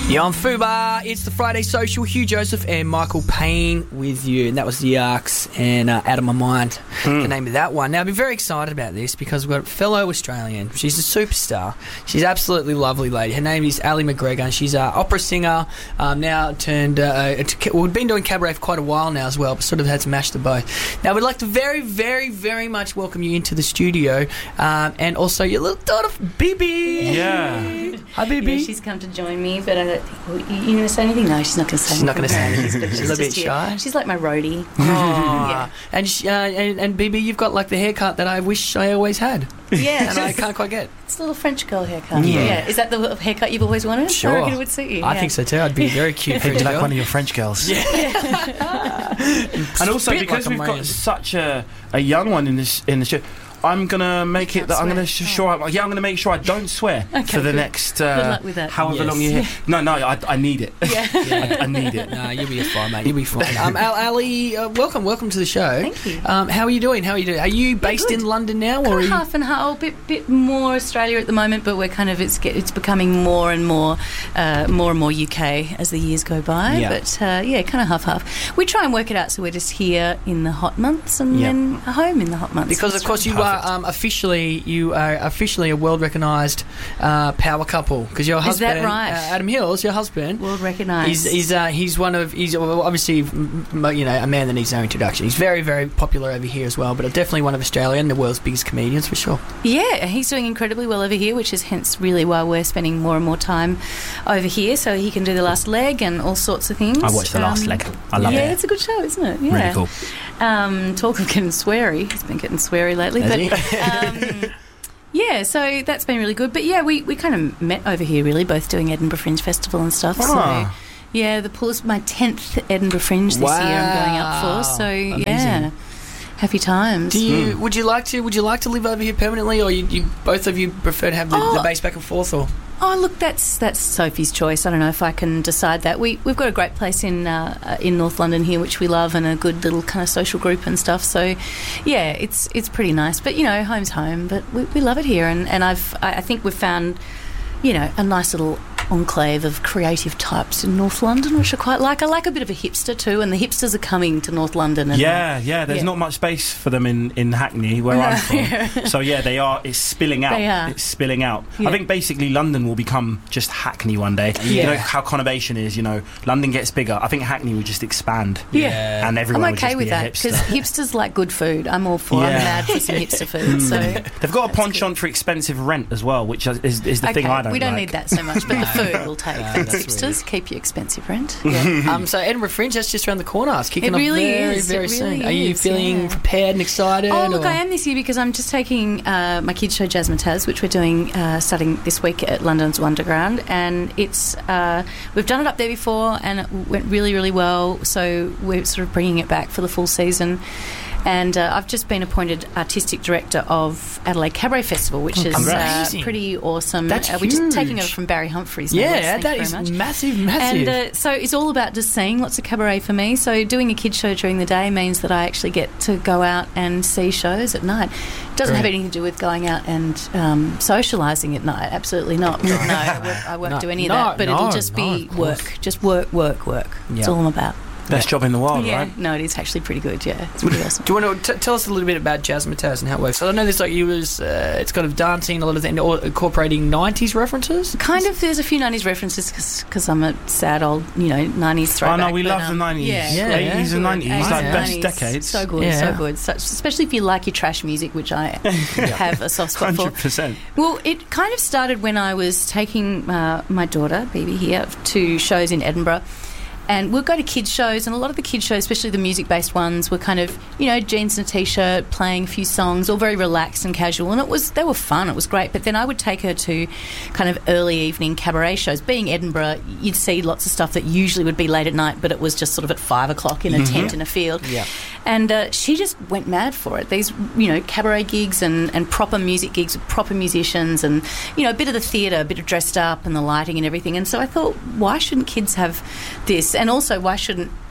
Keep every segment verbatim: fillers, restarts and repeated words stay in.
You're on Fubar. It's the Friday Social. Hugh Joseph and Michael Payne with you. And that was The Arcs and uh, Out of My Mind, mm. the name of that one. Now, I've been very excited about this because we've got a fellow Australian. She's a superstar. She's an absolutely lovely lady. Her name is Ali McGregor. She's an opera singer, um, now turned... Uh, to, well, we've been doing cabaret for quite a while now as well, but sort of had to mash the both. Now, we'd like to very, very, very much welcome you into the studio, um, and also your little daughter, Bibi. Yeah. Hi, Bibi. Yeah, she's come to join me, but I don't think... Well, you, you going to say anything? No, she's not going to say she's anything. Not going to say anything. She's, she's a little bit here. shy. She's like my roadie. Oh. Yeah. And, she, uh, and and Bibi, you've got like the haircut that I wish I always had. Yeah. And I can't quite get. It's a little French girl haircut. Yeah. yeah. Is that the haircut you've always wanted? Sure. I reckon it would suit you. I yeah. think so too. I'd be very cute. Hey, French like girl. one of your French girls. Yeah. And also, Spit because like a we've got man. such a, a young one in this in the show, I'm gonna make it that I'm gonna sh- sure I, yeah I'm gonna make sure I don't swear Okay, for the good. next uh, Good luck with that. however Yes. long you're here. No, no, I, I need it. Yeah. I, I need it. No, you'll be fine, mate. You'll be fine. Um, Al- Ali, uh, welcome, welcome to the show. Thank you. Um, how are you doing? How are you doing? Are you based good. in London now, or Kind are of you? half and half, a bit, bit more Australia at the moment, but we're kind of it's get, it's becoming more and more, uh, more and more U K as the years go by. Yeah. But uh, yeah, kind of half half. We try and work it out so we're just here in the hot months and Yeah. then home in the hot months. Because of That's course you Perfect. are um, officially you are officially a world recognised uh, power couple because your Is husband that right? uh, Adam Hills, your husband. world recognised. He's he's, uh, he's one of he's well, obviously m- m- you know a man that needs no introduction. He's very very popular over here as well, but definitely one of Australia and the world's biggest comedians for sure. Yeah, he's doing incredibly well over here, which is hence really why we're spending more and more time over here, so he can do The Last Leg and all sorts of things. I watched The Last Um, Leg. I love yeah, it. it's a good show, isn't it? Yeah. Really cool. Um, talk of getting sweary. He's been getting sweary lately. Has but he? um, yeah, so that's been really good. But yeah, we, we kind of met over here really, both doing Edinburgh Fringe Festival and stuff. Ah. So yeah, the pool is my tenth Edinburgh Fringe this Wow. year I'm going up for. So Amazing. yeah, happy times. Do you would you like to would you like to live over here permanently, or you, you both of you prefer to have the, Oh. the base back and forth, or? Oh, look, that's that's Sophie's choice. I don't know if I can decide that. We we've got a great place in uh, in North London here, which we love, and a good little kind of social group and stuff. So, yeah, it's it's pretty nice. But you know, home's home. But we, we love it here, and and I've I I think we've found, you know, a nice little enclave of creative types in North London, which I quite like. I like a bit of a hipster too, and the hipsters are coming to North London. And Yeah, yeah. There's yeah. not much space for them in, in Hackney, where No. I'm from. So yeah, they are. It's spilling out. They are. It's spilling out. Yeah. I think basically London will become just Hackney one day. You Yeah. know how conurbation is. You know, London gets bigger. I think Hackney will just expand. Yeah. And everyone I'm would okay just with be that a because hipster. hipsters like good food. I'm all for. I'm Yeah. mad for some hipster food. So They've got a That's penchant for expensive rent as well, which is, is, is the okay, thing I don't we don't like. need that so much, but the food will take. No, Thanks, that's hipsters. Keep your expensive rent. Yeah. Um, so Edinburgh Fringe, that's just around the corner. It's kicking It really off very, is. very It soon. really Are you is, feeling yeah. prepared and excited? Oh, look, or? I am this year because I'm just taking uh, my kids' show Jazzmatazz, which we're doing uh, starting this week at London's Wonderground, and it's uh, we've done it up there before, and it went really, really well. So we're sort of bringing it back for the full season. And uh, I've just been appointed artistic director of Adelaide Cabaret Festival, which is uh, Amazing. pretty awesome. That's uh, we're just taking huge. over from Barry Humphries. now, Yeah, Thank that you is very much. massive, massive. And uh, so it's all about just seeing lots of cabaret for me. So doing a kids show during the day means that I actually get to go out and see shows at night. It doesn't have Great. anything to do with going out and um, socialising at night. Absolutely not. No, I won't, I won't No, do any of no, that. But no, it'll just no, be of course. work. Just work, work, work. That's Yeah. all I'm about. Best job in the world, yeah. right? No, it is actually pretty good. Yeah, it's pretty awesome. Do you want to t- tell us a little bit about Jazzmatazz and how it works? So I know there's like you was uh, it's kind of dancing, a lot of things, or incorporating nineties references. Kind of, there's a few nineties references because I'm a sad old, you know, nineties Oh throwback. no, we but, love um, the nineties, Yeah, Yeah, good, eighties and good. nineties, eighties like and best nineties. decades. So good, Yeah. so good. Such, especially if you like your trash music, which I have a soft spot for. Hundred percent. Well, it kind of started when I was taking uh, my daughter, Bibi, here to shows in Edinburgh. And we'll go to kids' shows, and a lot of the kids' shows, especially the music-based ones, were kind of, you know, jeans and a T-shirt, playing a few songs, all very relaxed and casual. And it was they were fun, it was great. But then I would take her to kind of early evening cabaret shows. Being Edinburgh, you'd see lots of stuff that usually would be late at night, but it was just sort of at five o'clock in a Mm-hmm. tent in a field. Yeah. And uh, she just went mad for it. These, you know, cabaret gigs and, and proper music gigs with proper musicians and, you know, a bit of the theatre, a bit of dressed up and the lighting and everything. And so I thought, why shouldn't kids have this? And also, why shouldn't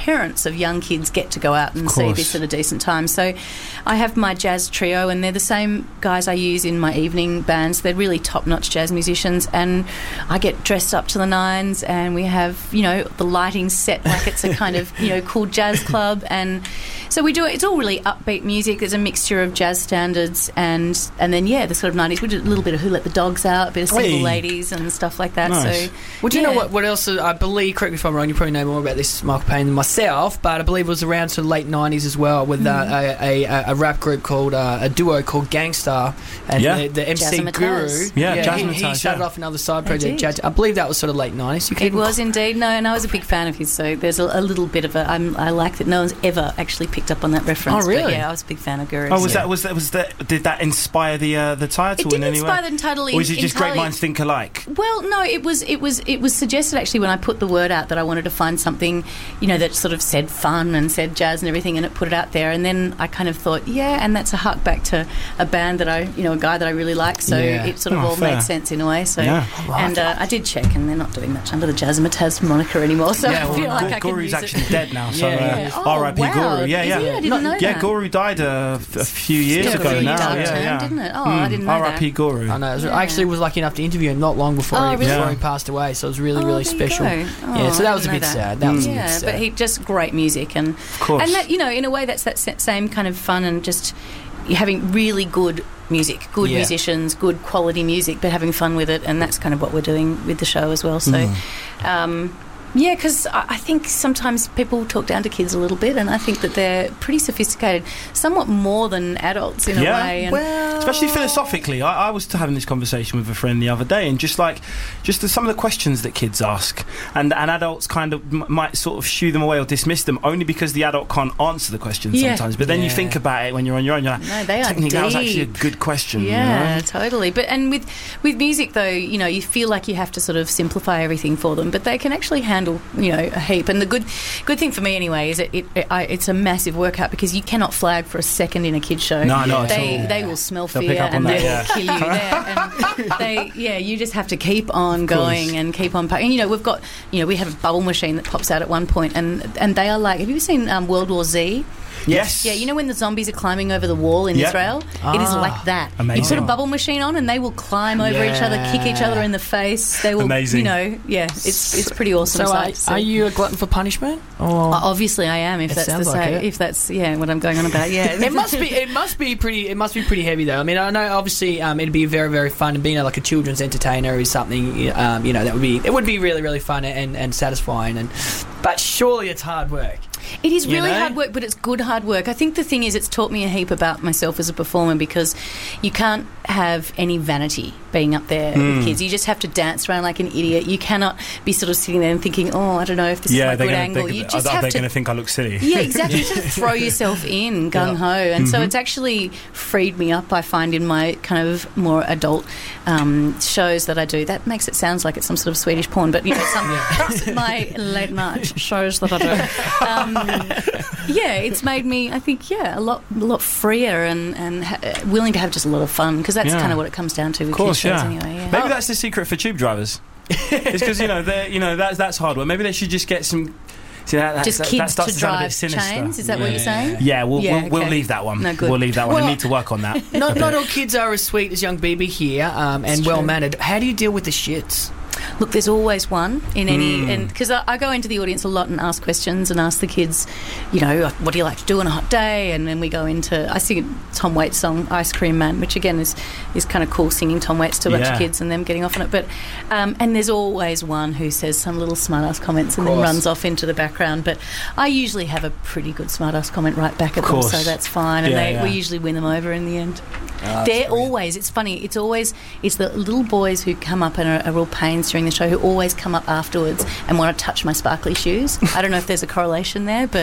parents of young kids get to go out and see course. this at a decent time. So I have my jazz trio, and they're the same guys I use in my evening bands. They're really top-notch jazz musicians, and I get dressed up to the nines, and we have, you know, the lighting set like it's a kind of, you know, cool jazz club. And so we do it. It's all really upbeat music. There's a mixture of jazz standards and and then, yeah, the sort of nineties. We did a little bit of Who Let the Dogs Out, a bit of Single Hey. Ladies and stuff like that. Nice. So, Well, do you yeah. know what, what else? uh, I believe, correct me if I'm wrong, you probably know more about this, Michael Payne, than myself, but I believe it was around to the late nineties as well with uh, a, a, a rap group called, uh, a duo called Gangstar, and Yeah. the, the M C Jazzmatazz. Guru. Yeah, he, Jazzmatazz, he started yeah. off another side They project. did. Jazz, I believe that was sort of late nineties. You It can- was indeed. No, and I was a big fan of his, so there's a, a little bit of a... I'm, I like that no one's ever actually picked up on that reference. Oh, really? But yeah, I was a big fan of Guru. Oh, was yeah. that was that was that? Did that inspire the uh, the title It didn't in any inspire way? the title or is it in- just great entirely. minds think alike? Well, no, it was it was it was suggested actually when I put the word out that I wanted to find something, you know, that sort of said fun and said jazz and everything, and it put it out there. And then I kind of thought, yeah, and that's a hark back to a band that I, you know, a guy that I really like. So Yeah. it sort of Oh, all fair. made sense in a way. So Yeah. I like and uh, I did check, and they're not doing much under the Jazzmatazz moniker anymore. So Yeah, I well, feel like Gu- I can Guru's use actually it. dead now, so Yeah, uh, yeah. Oh, R I P wow. Guru. Yeah, Is yeah. he? I didn't know yeah, that. Guru died uh, a few years Took a ago really now. dark Yeah, turn, yeah. didn't it? Oh, I didn't know R I P that. Guru. I know. I, was, Yeah. I actually was lucky enough to interview him not long before, Oh, he, really? before Yeah. he passed away, so it was really, Oh, really there you special. go. Yeah, Oh, so that I was a didn't bit know sad. That was a yeah, bit sad. but he just great music, and Of course. and that, you know, in a way, that's that sa- same kind of fun and just having really good music, good Yeah. musicians, good quality music, but having fun with it, and that's kind of what we're doing with the show as well. So, Mm. um, yeah, because I I think sometimes people talk down to kids a little bit, and I think that they're pretty sophisticated, somewhat more than adults in Yeah. a way. And well, Especially philosophically, I, I was having this conversation with a friend the other day, and just like, just the, some of the questions that kids ask, and and adults kind of m- might sort of shoo them away or dismiss them, only because the adult can't answer the question Yeah. sometimes. But then you Yeah. think about it when you're on your own, you're like, No, they are technically that was actually a deep. good question. Yeah, you know? totally. But and with with music though, you know, you feel like you have to sort of simplify everything for them, but they can actually handle, you know, a heap. And the good good thing for me anyway is that it, it I, it's a massive workout, because you cannot flag for a second in a kids show. No, no, they at all. they will smell They'll fear pick up on and that, they yeah. will kill you there. And they yeah, you just have to keep on going and keep on. And you know, we've got you know we have a bubble machine that pops out at one point, and and they are like, have you ever seen um, World War Z? Yes. Yeah, you know when the zombies are climbing over the wall in Yep. Israel? It is Ah, like that. amazing. You put a bubble machine on and they will climb over each other, kick each other in the face. They will, Amazing. you know, yeah, it's it's pretty awesome. So, are, sight to see. are you a glutton for punishment? Or O- Obviously, I am. If It that's the sounds like say, it. if that's yeah, what I'm going on about. Yeah, it must be. It must be pretty. It must be pretty heavy, though. I mean, I know obviously um, it'd be very, very fun, and being like a children's entertainer is something. Um, you know, that would be. It would be really, really fun and, and satisfying. And but surely it's hard work. It is You really know? hard work, but it's good hard work. I think the thing is, it's taught me a heap about myself as a performer, because you can't have any vanity being up there Hmm. with kids. You just have to dance around like an idiot. You cannot be sort of sitting there and thinking, oh, I don't know if this Yeah, is they're my good going angle. to You think, just are have they to going to think I look silly? Yeah, exactly. You just throw yourself in gung ho, and Mm-hmm. so it's actually freed me up. I find in my kind of more adult um, shows that I do. That makes it sound like it's some sort of Swedish porn, but you know, some my late night shows that I do. Um, yeah, it's made me. I think yeah, a lot, a lot freer and and ha- willing to have just a lot of fun, because that's Yeah. kind of what it comes down to with Of course, kids shows yeah. anyway. Yeah. Maybe that's the secret for tube drivers. It's because you know they're you know that's that's hard work. Maybe they should just get some. See, that, that's- Just that, kids that starts to to sound a drive bit sinister. chains. Is that what you're saying? Yeah, we'll Yeah, we'll, we'll okay. leave that one. No, good. We'll leave that one. Well- I need to work on that. Not not all kids are as sweet as young B B here, um, and It's well true. mannered. How do you deal with the shits? Look, there's always one in any, Mm. and because I, I go into the audience a lot and ask questions and ask the kids, you know, what do you like to do on a hot day? And then we go into, I sing a Tom Waits song, Ice Cream Man, which again is is kind of cool, singing Tom Waits to a bunch Yeah. of kids and them getting off on it. But um, and there's always one who says some little smart ass comments and then course. runs off into the background. But I usually have a pretty good smart ass comment right back at them, Course. so that's fine. And Yeah, they, yeah. we usually win them over in the end. Oh, They're always, it's funny, it's always, it's the little boys who come up and are, are real pains during the show who always come up afterwards and want to touch my sparkly shoes. I don't know if there's a correlation there, but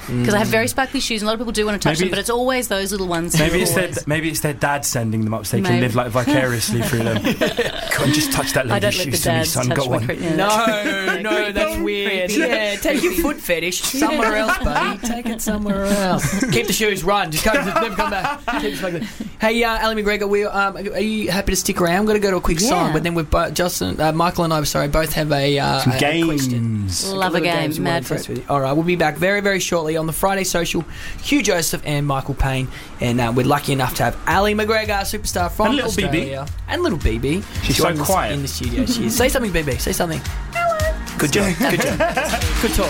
because I have very sparkly shoes, and a lot of people do want to touch Maybe them, but it's always those little ones. Maybe it's their always. maybe it's their dad sending them up so they can Maybe. live like vicariously through them. Come on, just touch that I lady's don't let the shoes for me, dads son. touch Go my on. cre- yeah, No, that's- no, creepy. that's weird. Creepy. Yeah, take your foot fetish somewhere else, buddy. Take it somewhere else. Keep the shoes, run. Just come, just never come back. Keep it like that. Hey, uh, Ali McGregor, we um, are you happy to stick around? We're going to go to a quick Yeah. song, but then we've both, Justin, uh, Michael, and I, sorry, both have a, uh, Some a, a question. games. Love a Little game, games we wanna mad for impress it. with you. All right, we'll be back very, very shortly on the Friday Social. Hugh Joseph and Michael Payne, and uh, we're lucky enough to have Ali McGregor, superstar from And little B B. Australia, and little B B. She's so joining us quiet. in the studio. She is. Say something, B B. Say something. Hello. Good job. Good job. Good talk.